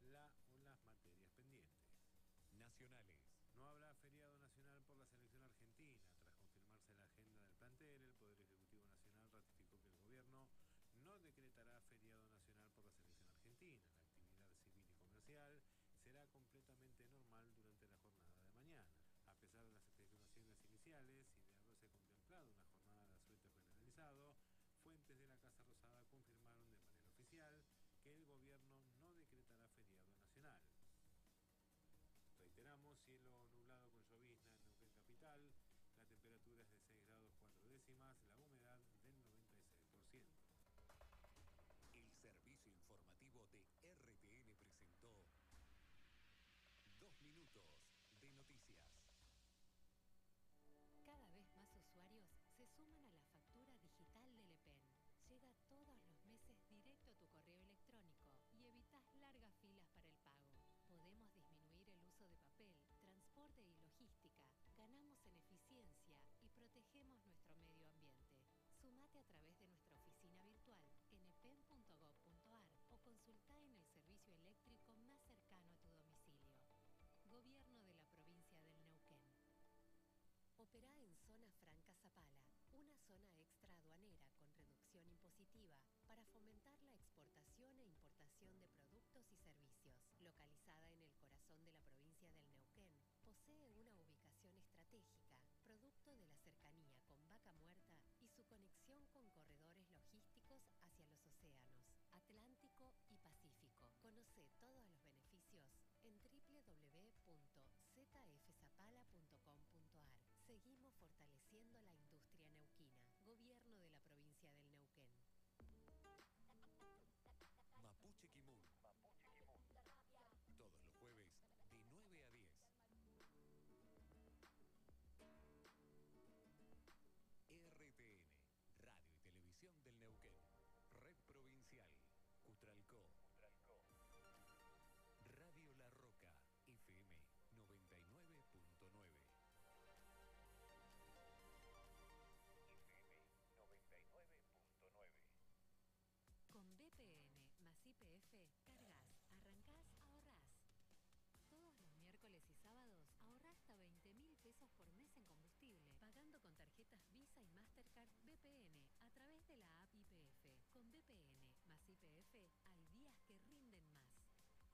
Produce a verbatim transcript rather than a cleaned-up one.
la o las materias pendientes. Nacionales. No habrá feriado nacional por la selección argentina. Tras confirmarse la agenda del plantel, el Poder Ejecutivo Nacional ratificó que el gobierno no decretará feriado nacional por la selección argentina. La actividad civil y comercial será completamente normal durante la jornada de mañana. A pesar de las especulaciones iniciales y de haberse contemplado una jornada de asueto generalizado, fuentes de la Casa Rosada confirmaron de manera oficial que el gobierno no decretará feriado nacional. Reiteramos, cielo nublado con llovizna en Neuquén capital, la temperatura es de seis grados cuatro décimas, la humedad del noventa y seis por ciento. El servicio informativo de R T N presentó Dos Minutos de Noticias. Cada vez más usuarios se suman a la factura digital del E P E N. Llega todos los meses directo a tu correo electrónico y evitas largas filas para el pago. Podemos disminuir el uso de papel, transporte y logística, ganamos en eficiencia y protegemos nuestro medio ambiente. Sumate a través de nuestra oficina virtual en e p e n punto gob punto a r o consulta en el servicio eléctrico más cercano a tu domicilio. Gobierno de la provincia del Neuquén. Operá en Zona Franca Zapala, una zona extra aduanera con reducción impositiva para fomentar la exportación e importación de productos y servicios. Localizada en el corazón de la provincia del Neuquén, posee una ubicación estratégica, producto de la cercanía con Vaca Muerta y su conexión con corredores logísticos hacia los océanos, Atlántico y Pacífico. Conoce todos los beneficios en doble u doble u doble u punto z f zapala punto com punto a r. Seguimos fortaleciendo la industria neuquina. Gobierno de la provincia del Neuquén. Mapuche Kimun. Todos los jueves de nueve a diez. R T N, Radio y Televisión del Neuquén. Red Provincial. Cutralcó. Radio La Roca. F M noventa y nueve punto nueve. F M noventa y nueve punto nueve. Con B P N más Y P F, cargas, arrancás, ahorrás. Todos los miércoles y sábados ahorrá hasta veinte mil pesos por mes en combustible, pagando con tarjetas Visa y Mastercard B P N a través de la app Y P F. Con B P N más Y P F,